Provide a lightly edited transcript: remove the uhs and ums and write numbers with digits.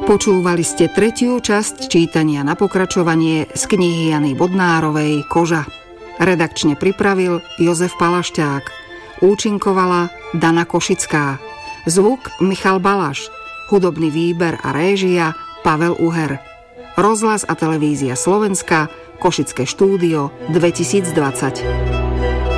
Počúvali ste tretiu časť čítania na pokračovanie z knihy Jany Bodnárovej Koža. Redakčne pripravil Jozef Palašťák. Účinkovala Dana Košická. Zvuk Michal Balaš. Hudobný výber a réžia Pavel Uher. Rozhlas a televízia Slovenska, Košické štúdio 2020.